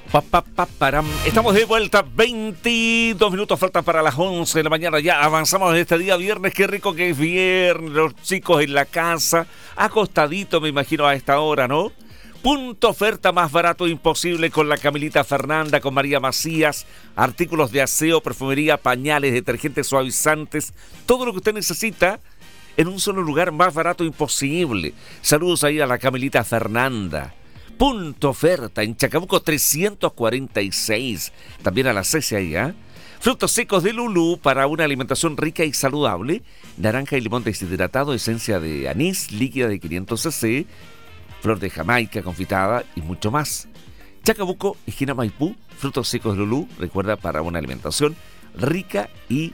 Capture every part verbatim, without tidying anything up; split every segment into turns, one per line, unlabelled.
Pa, pa, pa, param. Estamos de vuelta, veintidós minutos faltan para las once de la mañana, ya avanzamos en este día viernes, qué rico que es viernes, los chicos en la casa, acostadito me imagino a esta hora, ¿no? Punto oferta más barato imposible con la Camilita Fernanda, con María Macías, artículos de aseo, perfumería, pañales, detergentes, suavizantes, todo lo que usted necesita en un solo lugar más barato imposible. Saludos ahí a la Camilita Fernanda. Punto oferta en Chacabuco trescientos cuarenta y seis. También a la C C I, ¿eh? Frutos secos de Lulú para una alimentación rica y saludable. Naranja y limón deshidratado, esencia de anís, líquida de quinientos centilitros, flor de Jamaica confitada y mucho más. Chacabuco, esquina Maipú, frutos secos de Lulú, recuerda, para una alimentación rica y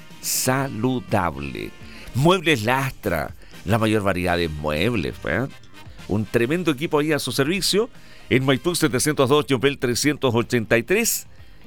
saludable. Muebles Lastra, la mayor variedad de muebles, ¿eh? Un tremendo equipo ahí a su servicio. En Maipú setecientos dos, Yombel trescientos ochenta y tres.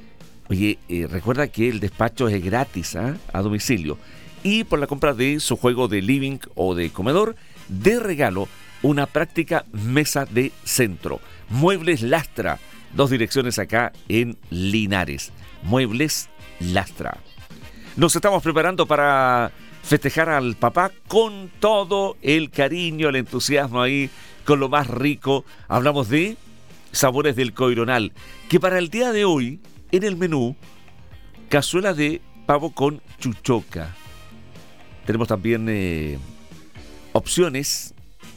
Oye, eh, recuerda que el despacho es gratis, ¿eh? A domicilio. Y por la compra de su juego de living o de comedor, de regalo, una práctica mesa de centro. Muebles Lastra, dos direcciones acá en Linares. Muebles Lastra. Nos estamos preparando para festejar al papá con todo el cariño, el entusiasmo ahí, con lo más rico. Hablamos de Sabores del Coironal, que para el día de hoy, en el menú, cazuela de pavo con chuchoca. Tenemos también eh, opciones,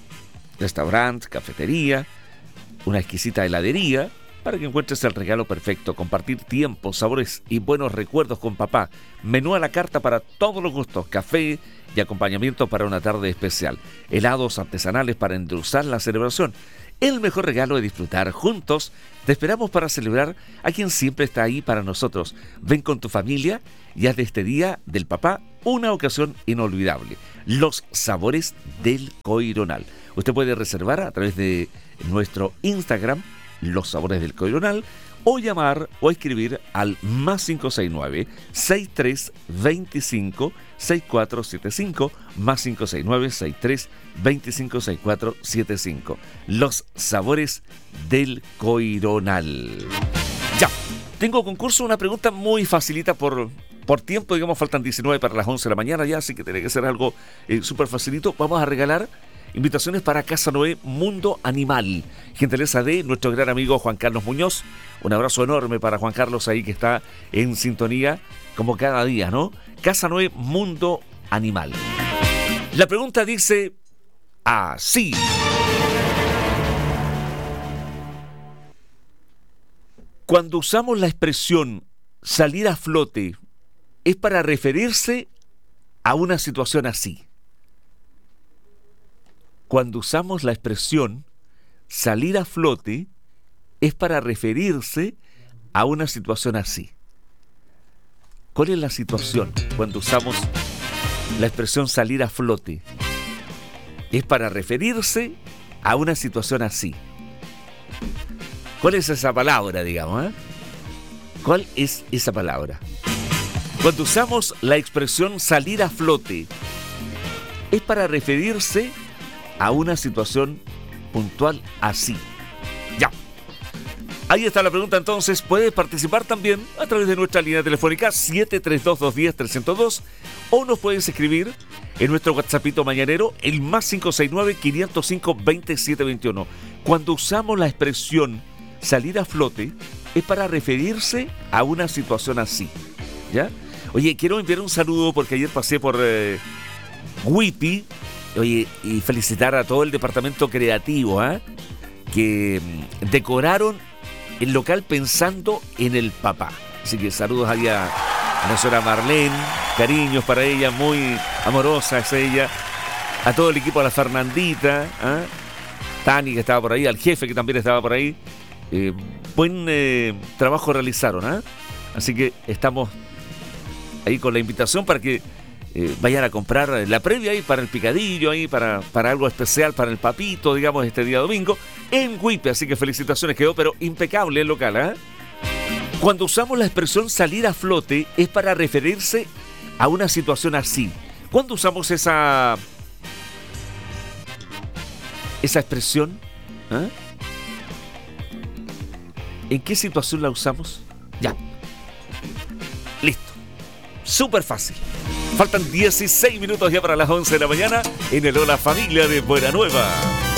restaurante, cafetería, una exquisita heladería, para que encuentres el regalo perfecto, compartir tiempo, sabores y buenos recuerdos con papá. Menú a la carta para todos los gustos, café y acompañamiento para una tarde especial. Helados artesanales para endulzar la celebración. El mejor regalo es disfrutar juntos. Te esperamos para celebrar a quien siempre está ahí para nosotros. Ven con tu familia y haz de este día del papá una ocasión inolvidable. Los Sabores del Coironal. Usted puede reservar a través de nuestro Instagram, Los Sabores del Coironal, o llamar o escribir al más cinco seis nueve, seis tres dos cinco, seis cuatro siete cinco, más cinco seis nueve, seis tres dos cinco, seis cuatro siete cinco. Los Sabores del Coironal. Ya, tengo concurso, una pregunta muy facilita por, por tiempo, digamos, faltan diecinueve para las once de la mañana ya, así que tiene que ser algo eh, súper facilito. Vamos a regalar invitaciones para Casa Noé Mundo Animal, gentileza de nuestro gran amigo Juan Carlos Muñoz. Un abrazo enorme para Juan Carlos ahí, que está en sintonía como cada día, ¿no? Casa Noé Mundo Animal. La pregunta dice así: cuando usamos la expresión salir a flote, ¿es para referirse a una situación así? Cuando usamos la expresión salir a flote, es para referirse a una situación así. ¿Cuál es la situación cuando usamos la expresión salir a flote? Es para referirse a una situación así. ¿Cuál es esa palabra, digamos? ¿eh? ¿Cuál es esa palabra? Cuando usamos la expresión salir a flote, es para referirse a una situación puntual así. Ya. Ahí está la pregunta entonces. Puedes participar también a través de nuestra línea telefónica siete tres dos, dos uno cero, tres cero dos, o nos puedes escribir en nuestro WhatsAppito mañanero, el más cinco seis nueve, quinientos cinco, veintisiete veintiuno. Cuando usamos la expresión salir a flote, es para referirse a una situación así. ¿Ya? Oye, quiero enviar un saludo porque ayer pasé por eh, Whippy. Oye, y felicitar a todo el departamento creativo, ¿eh? que decoraron el local pensando en el papá. Así que saludos ahí a, a la señora Marlene, cariños para ella, muy amorosa es ella. A todo el equipo, a la Fernandita, ¿eh? Tani, que estaba por ahí, al jefe, que también estaba por ahí. Eh, buen eh, trabajo realizaron, ¿eh? Así que estamos ahí con la invitación para que Eh, vayan a comprar la previa ahí para el picadillo, ahí para, para algo especial para el papito, digamos, este día domingo en Huipe. Así que felicitaciones, quedó pero impecable el local, ¿eh? Cuando usamos la expresión salir a flote, es para referirse a una situación así. ¿Cuándo usamos esa esa expresión? ¿Eh? ¿En qué situación la usamos? Ya. Listo. Súper fácil. Faltan dieciséis minutos ya para las once de la mañana en el Hola Familia de Buena Nueva.